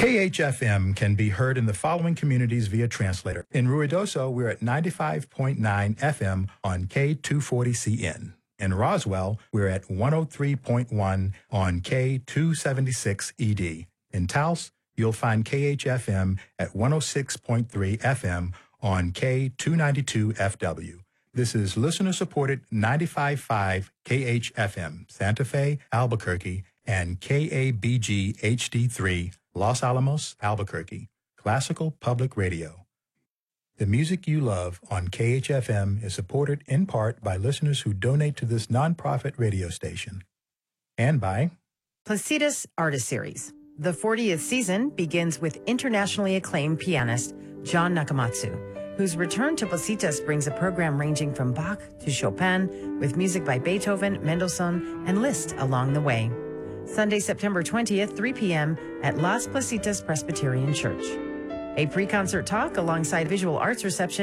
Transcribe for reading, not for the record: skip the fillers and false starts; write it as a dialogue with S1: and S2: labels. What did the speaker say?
S1: KHFM can be heard in the following communities via translator. In Ruidoso, we're at 95.9 FM on K240CN. In Roswell, we're at 103.1 on K276ED. In Taos, you'll find KHFM at 106.3 FM on K292FW. This is listener-supported 95.5 KHFM, Santa Fe, Albuquerque, and KABG HD3, Los Alamos, Albuquerque, Classical Public Radio. The music you love on KHFM is supported in part by listeners who donate to this nonprofit radio station. And by
S2: Placitas Artist Series. The 40th season begins with internationally acclaimed pianist John Nakamatsu, whose return to Placitas brings a program ranging from Bach to Chopin, with music by Beethoven, Mendelssohn, and Liszt along the way. Sunday, September 20th, 3 p.m. at Las Placitas Presbyterian Church. A pre-concert talk alongside visual arts reception